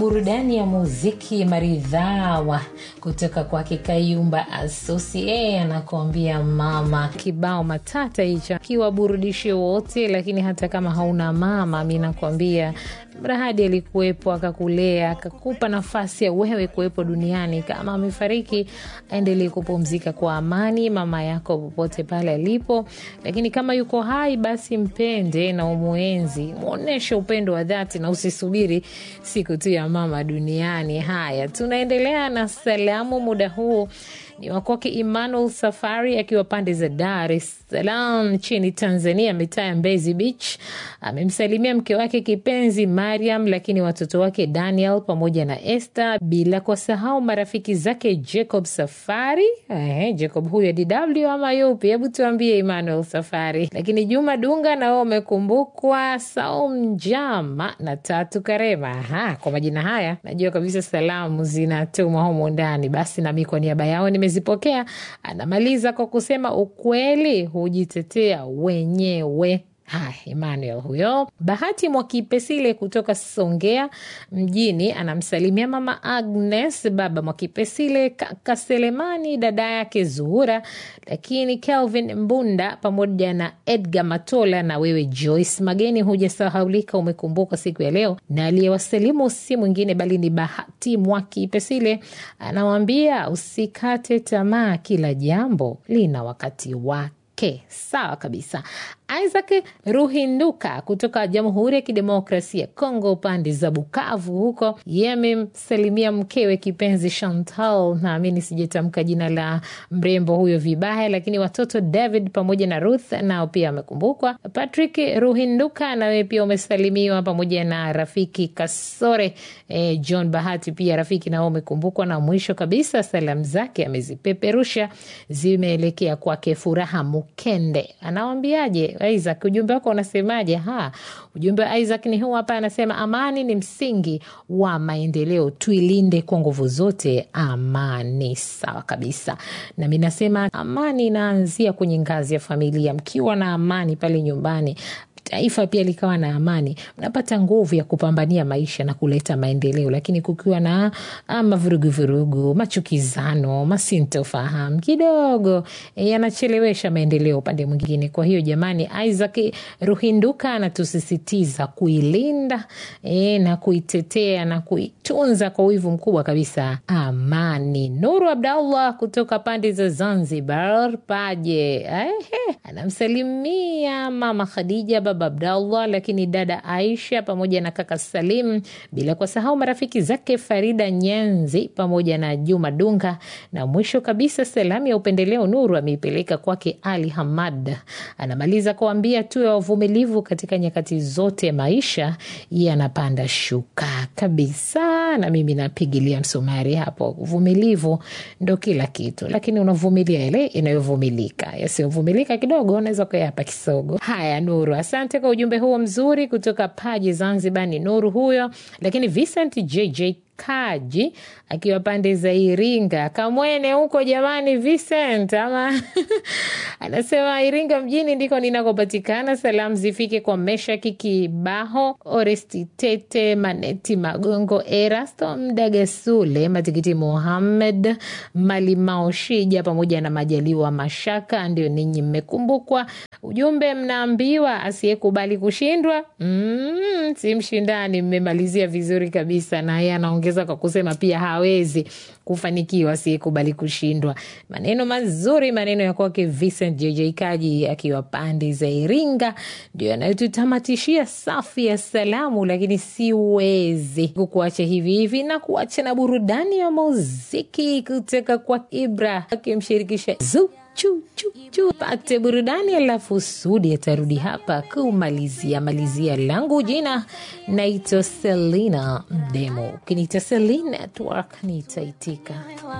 burudani ya muziki maridhawa kutoka kwa Kayumba Associate anakuambia mama. Kibao matata hicho kiwaburudishe wote, lakini hata kama hauna mama, mimi nakwambia Mrahadi alikuwepo, akakulea, akakupa nafasi ya wewe kuwepo duniani. Kama amefariki, endelee kupumzika kwa amani mama yako popote pale alipo, lakini kama yuko hai basi mpende na umuenzi, muoneshe upendo wa dhati na usisubiri siku tu ya mama duniani. Haya, tunaendelea na salamu. Muda huu ni wakoke Emmanuel Safari akiwa pande za Dar es Salaam nchini Tanzania, mitaa ya Mbezi Beach. Amemsalimia mke wake kipenzi Mariam, lakini watoto wake Daniel pamoja na Esther, bila kusahau marafiki zake Jacob Safari. Jacob huyo DW ama yupi? Hebu tuambie Emmanuel Safari. Lakini Juma Dunga na wao umekumbukwa, Saum Jama na Tatu Karema. Kwa majina haya najua kabisa salamu zinatumwa humo ndani, basi na mimi kwa niaba yao nimezipokea. Anamaliza kwa kusema ukweli hujitetea wenyewe. Emmanuel huyo. Bahati Mwakipesile kutoka Songea mjini anamsalimia mama Agnes, baba Mwakipesile, kaka Selemani, dada yake Zuhura, lakini Kelvin Mbunda pamoja na Edgar Matola na wewe Joyce Mageni hujasahaulika, umekumbuka siku ya leo. Na aliyewasalimu si mwingine bali ni Bahati Mwakipesile, anawaambia usikate tamaa, kila jambo lina wakati wake. Sawa kabisa. Isaac Ruhinduka kutoka Jamhuri ya Kidemokrasia Kongo pande za Bukavu huko, yamemsalimia mkewe kipenzi Chantal, naamini sijatamka jina la mrembo huyo vibaya, lakini watoto David pamoja na Ruth nao pia wamekumbukwa. Patrick Ruhinduka nawe pia umesalimiwa pamoja na rafiki Kasore. John Bahati pia rafiki nao umekumbukwa, na mwisho kabisa salamu zake amezipeperusha zimeelekea kwake Furaha Mukende. Anawaambiaje Isaac, ujumbe wako unasemaje? Ujumbe wa Isaac ni huu hapa, anasema amani ni msingi wa maendeleo, tuilinde kwa nguvu zote amani. Sawa kabisa. Na mimi nasema amani inaanzia kwenye ngazi ya familia. Mkiwa na amani pale nyumbani, taifa pia likawa na amani, mnapata nguvu ya kupambania maisha na kuleta maendeleo. Lakini kukiwa na vurugu, machukizano, masintofahamu kidogo, yanachelewesha maendeleo upande mwingine. Kwa hiyo jamani, Isaac Ruhinduka anatusisitiza kuilinda na kuitetea na kuitunza kwa wivu mkubwa kabisa amani. Nuru Abdallah kutoka pande za Zanzibar Paje, anamsalimia mama Khadija, baba Abdallah, lakini dada Aisha pamoja na kaka Salim, bila kusahau marafiki zake Farida Nyenzi pamoja na Juma Dunga. Na mwisho kabisa salamu ya upendeleo Nuru ameipeleka kwake Ali Hamad. Anamaliza kuambia tuwe wavumilivu katika nyakati zote, maisha yanapanda shuka kabisa. Na mimi napigilia msumari hapo, uvumilivu ndo kila kitu, lakini unavumilia ile inayovumilika, yasiyovumilika kidogo unaweza kuyapa kisogo. Haya Nuru, asante kwa ujumbe huo mzuri kutoka Paji Zanzibar. Ni Nuru huyo. Lakini Vincent JJ Kaji akiwa pande za Iringa Kamwene huko, jamani Vincent ama anasema Iringa mjini ndiko ninakopatikana. Salamu zifike kwa Mesha Kikibaho, Oresti Tete, Maneti Magongo, Erasto Mdagasule, Matikiti Mohamed, Malimao Shija pamoja na Majaliwa Mashaka. Ndio ninyi mmekumbukwa. Ujumbe mnaambiwa asiyekubali kushindwa si mshindani. Mmemalizia vizuri kabisa, na yeye anaongeza kwa kusema pia hawezi kufanikiwa asiyekubali kushindwa. Maneno mazuri, maneno ya kwake Vincent JJ Kaji akiwa pande za Iringa, ndio yanayotutamatishia safi ya salamu. Lakini siwezi kukuacha hivi hivi na kuacha na burudani ya muziki kutoka kwa Ibra akimshirikisha pate burudani, alafu Sudi atarudi hapa kumalizia langu. Jina naitwa Selina Mdemo, ukiniita Selina Network nitaitika.